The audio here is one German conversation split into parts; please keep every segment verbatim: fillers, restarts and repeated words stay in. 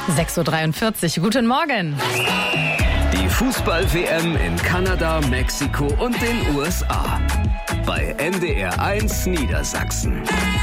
sechs Uhr dreiundvierzig, guten Morgen. Die Fußball-W M in Kanada, Mexiko und den U S A. Bei N D R eins Niedersachsen.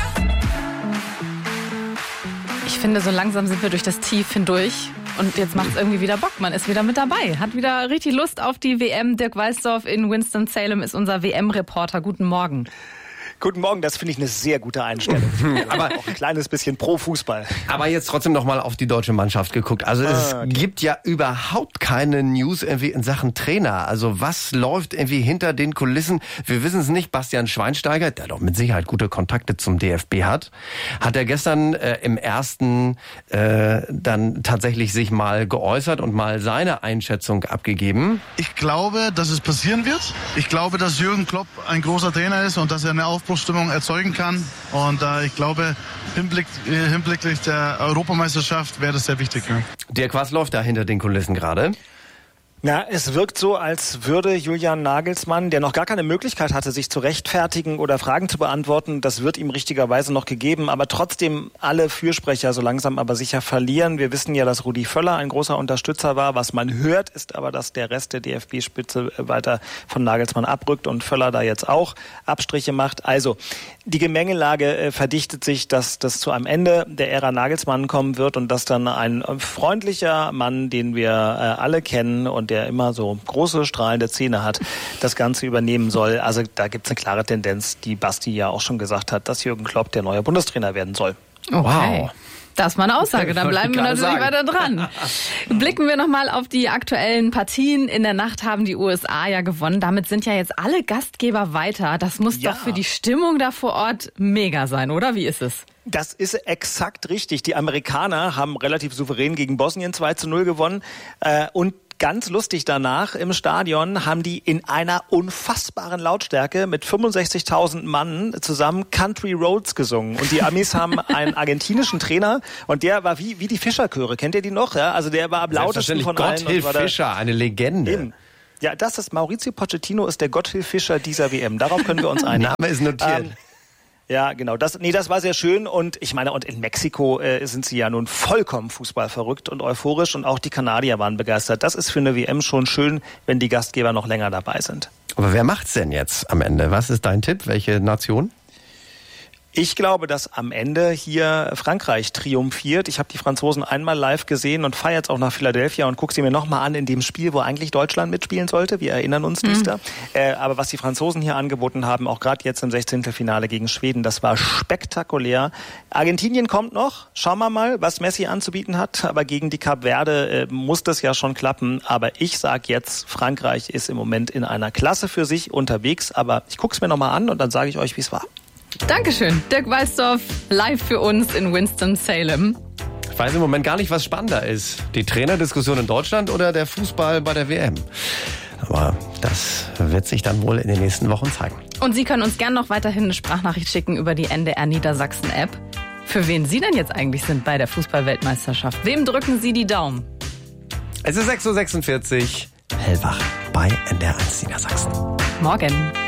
Ich finde, so langsam sind wir durch das Tief hindurch. Und jetzt macht es irgendwie wieder Bock. Man ist wieder mit dabei. Hat wieder richtig Lust auf die W M. Dirk Weißdorf in Winston-Salem ist unser W M-Reporter. Guten Morgen. Guten Morgen, das finde ich eine sehr gute Einstellung. Aber auch ein kleines bisschen pro Fußball. Aber jetzt trotzdem noch mal auf die deutsche Mannschaft geguckt. Also es ah, okay. gibt ja überhaupt keine News irgendwie in Sachen Trainer. Also was läuft irgendwie hinter den Kulissen? Wir wissen es nicht. Bastian Schweinsteiger, der doch mit Sicherheit gute Kontakte zum D F B hat, hat er gestern äh, im ersten äh, dann tatsächlich sich mal geäußert und mal seine Einschätzung abgegeben. Ich glaube, dass es passieren wird. Ich glaube, dass Jürgen Klopp ein großer Trainer ist und dass er eine Aufbruchstimmung erzeugen kann. Und äh, ich glaube, hinblick, hinblicklich der Europameisterschaft wäre das sehr wichtig. Ja. Dirk, was läuft da hinter den Kulissen gerade? Na, es wirkt so, als würde Julian Nagelsmann, der noch gar keine Möglichkeit hatte, sich zu rechtfertigen oder Fragen zu beantworten, das wird ihm richtigerweise noch gegeben, aber trotzdem alle Fürsprecher so langsam aber sicher verlieren. Wir wissen ja, dass Rudi Völler ein großer Unterstützer war. Was man hört, ist aber, dass der Rest der D F B-Spitze weiter von Nagelsmann abrückt und Völler da jetzt auch Abstriche macht. Also, die Gemengelage äh, verdichtet sich, dass das zu einem Ende der Ära Nagelsmann kommen wird und dass dann ein freundlicher Mann, den wir äh, alle kennen und der immer so große, strahlende Zähne hat, das Ganze übernehmen soll. Also da gibt es eine klare Tendenz, die Basti ja auch schon gesagt hat, dass Jürgen Klopp der neue Bundestrainer werden soll. Okay. Wow. Das ist mal eine Aussage, da bleiben wir natürlich sagen. weiter dran. Blicken wir nochmal auf die aktuellen Partien. In der Nacht haben die U S A ja gewonnen. Damit sind ja jetzt alle Gastgeber weiter. Das muss ja doch für die Stimmung da vor Ort mega sein, oder? Wie ist es? Das ist exakt richtig. Die Amerikaner haben relativ souverän gegen Bosnien zwei zu null gewonnen. Äh, und ganz lustig danach im Stadion haben die in einer unfassbaren Lautstärke mit fünfundsechzigtausend Mann zusammen Country Roads gesungen. Und die Amis haben einen argentinischen Trainer und der war wie, wie die Fischerchöre. Kennt ihr die noch? Ja, also der war am lautesten von allen. Gotthilf Fischer, eine Legende. Eben. Ja, das ist Maurizio Pochettino, ist der Gotthilf Fischer dieser W M. Darauf können wir uns einigen. Name ist notiert. Ähm, Ja, genau. Das, nee, das war sehr schön und ich meine, und in Mexiko äh, sind sie ja nun vollkommen fußballverrückt und euphorisch und auch die Kanadier waren begeistert. Das ist für eine W M schon schön, wenn die Gastgeber noch länger dabei sind. Aber wer macht's denn jetzt am Ende? Was ist dein Tipp? Welche Nation? Ich glaube, dass am Ende hier Frankreich triumphiert. Ich habe die Franzosen einmal live gesehen und fahre jetzt auch nach Philadelphia und gucke sie mir nochmal an in dem Spiel, wo eigentlich Deutschland mitspielen sollte. Wir erinnern uns düster. Mhm. Äh, aber was die Franzosen hier angeboten haben, auch gerade jetzt im Sechzehntelfinale gegen Schweden, das war spektakulär. Argentinien kommt noch. Schauen wir mal, was Messi anzubieten hat. Aber gegen die Kap Verde äh, muss das ja schon klappen. Aber ich sage jetzt, Frankreich ist im Moment in einer Klasse für sich unterwegs. Aber ich gucke es mir nochmal an und dann sage ich euch, wie es war. Dankeschön. Dirk Weißdorf live für uns in Winston-Salem. Ich weiß im Moment gar nicht, was spannender ist. Die Trainerdiskussion in Deutschland oder der Fußball bei der W M. Aber das wird sich dann wohl in den nächsten Wochen zeigen. Und Sie können uns gerne noch weiterhin eine Sprachnachricht schicken über die N D R Niedersachsen-App. Für wen Sie denn jetzt eigentlich sind bei der Fußball-Weltmeisterschaft? Wem drücken Sie die Daumen? Es ist sechs Uhr sechsundvierzig. Hellwach bei N D R eins Niedersachsen. Morgen.